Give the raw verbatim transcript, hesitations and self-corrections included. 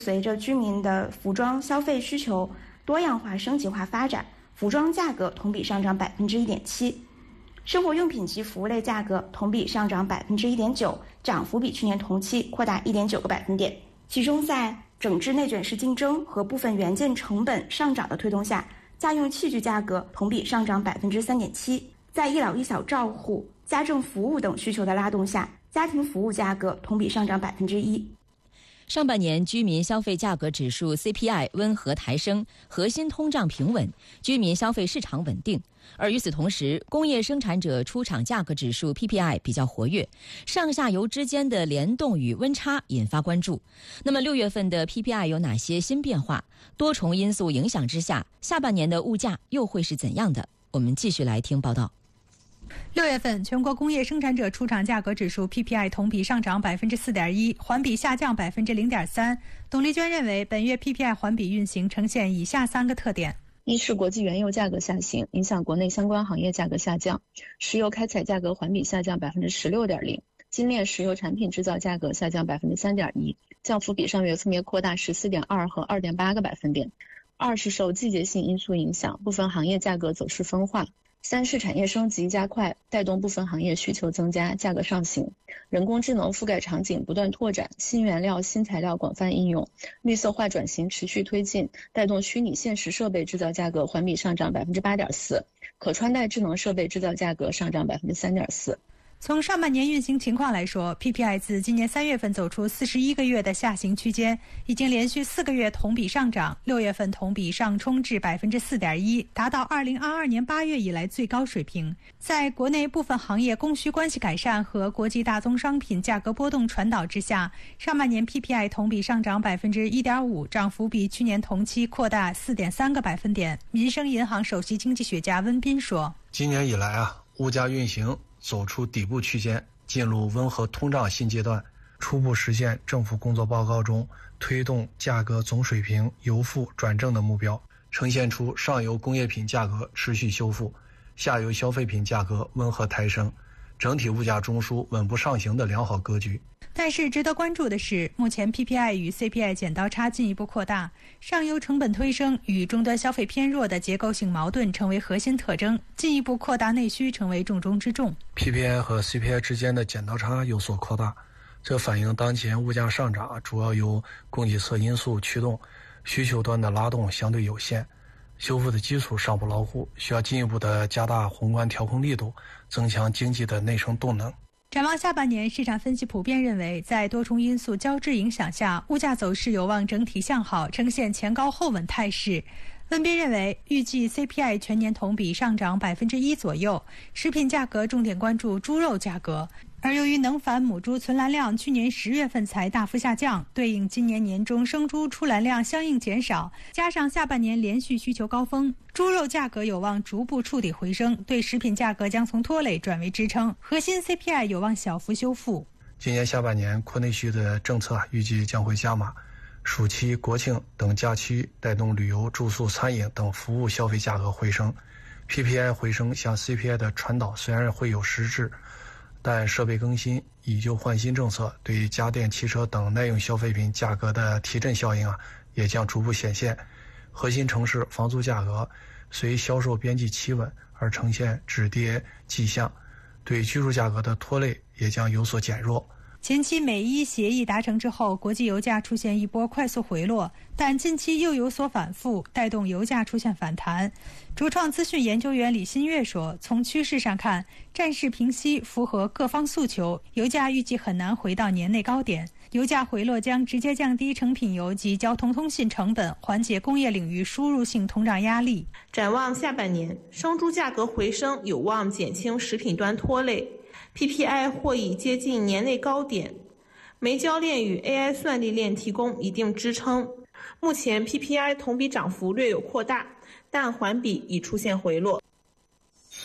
随着居民的服装消费需求多样化、升级化发展，服装价格同比上涨百分之一点七，生活用品及服务类价格同比上涨百分之一点九，涨幅比去年同期扩大一点九个百分点。其中，在整治内卷式竞争和部分元件成本上涨的推动下，家用器具价格同比上涨百分之三点七。在医疗医小照护、家政服务等需求的拉动下，家庭服务价格同比上涨百分之一。 上半年居民消费价格指数 C P I 温和抬升，核心通胀平稳，居民消费市场稳定。而与此同时，工业生产者出厂价格指数 P P I 比较活跃，上下游之间的联动与温差引发关注。那么六月份的 P P I 有哪些新变化？多重因素影响之下，下半年的物价又会是怎样的？我们继续来听报道。 六月份，全国工业生产者出厂价格指数 P P I 同比上涨百分之四点一，环比下降百分之零点三。董丽娟认为，本月 P P I 环比运行呈现以下三个特点： 一是国际原油价格下行，影响国内相关行业价格下降，石油开采价格环比下降百分之十六点零，精炼石油产品制造价格下降百分之三点一，降幅比上月分别扩大十四点二和二点八个百分点。二是受季节性因素影响，部分行业价格走势分化。三是产业升级加快，带动部分行业需求增加，价格上行。人工智能覆盖场景不断拓展，新原料、新材料广泛应用，绿色化转型持续推进，带动虚拟现实设备制造价格环比上涨百分之八点四，可穿戴智能设备制造价格上涨百分之三点四。 从上半年运行情况来说 ，P P I 自今年三月份走出四十一个月的下行区间，已经连续四个月同比上涨，六月份同比上冲至百分之四点一，达到二零二二年八月以来最高水平。在国内部分行业供需关系改善和国际大宗商品价格波动传导之下，上半年 P P I 同比上涨百分之一点五，涨幅比去年同期扩大四点三个百分点。民生银行首席经济学家温彬说：“ 今年以来啊，物价运行走出底部区间，进入温和通胀新阶段，初步实现政府工作报告中推动价格总水平由负转正的目标，呈现出上游工业品价格持续修复，下游消费品价格温和抬升，整体物价中枢稳步上行的良好格局。” 但是值得关注的是，目前 P P I 与 C P I 剪刀差进一步扩大，上游成本推升与终端消费偏弱的结构性矛盾成为核心特征，进一步扩大内需成为重中之重。 P P I 和 C P I 之间的剪刀差有所扩大，这反映当前物价上涨主要由供给侧因素驱动，需求端的拉动相对有限，修复的基础尚不牢固，需要进一步的加大宏观调控力度，增强经济的内生动能。 展望下半年，市场分析普遍认为，在多重因素交织影响下，物价走势有望整体向好，呈现前高后稳态势。温彬认为，预计 C P I 全年同比上涨百分之一左右。食品价格重点关注猪肉价格，而由于能繁母猪存栏量去年十月份才大幅下降，对应今年年中生猪出栏量相应减少，加上下半年连续需求高峰，猪肉价格有望逐步触底回升，对食品价格将从拖累转为支撑，核心 C P I 有望小幅修复。 今年下半年扩内需的政策预计将会加码，暑期、国庆等假期带动旅游、住宿、餐饮等服务消费价格回升， P P I 回升向 C P I 的传导虽然会有实质，但设备更新、以旧换新政策对家电、汽车等耐用消费品价格的提振效应啊，也将逐步显现。核心城市房租价格随销售边际企稳而呈现止跌迹象，对居住价格的拖累也将有所减弱。 前期美伊协议达成之后，国际油价出现一波快速回落，但近期又有所反复，带动油价出现反弹。卓创资讯研究员李新月说，从趋势上看，战事平息符合各方诉求，油价预计很难回到年内高点。油价回落将直接降低成品油及交通通信成本，缓解工业领域输入性通胀压力。 展望下半年，生猪价格回升有望减轻食品端拖累， P P I 或已接近年内高点，煤焦链与 A I 算力链提供一定支撑。目前 P P I 同比涨幅略有扩大，但环比已出现回落。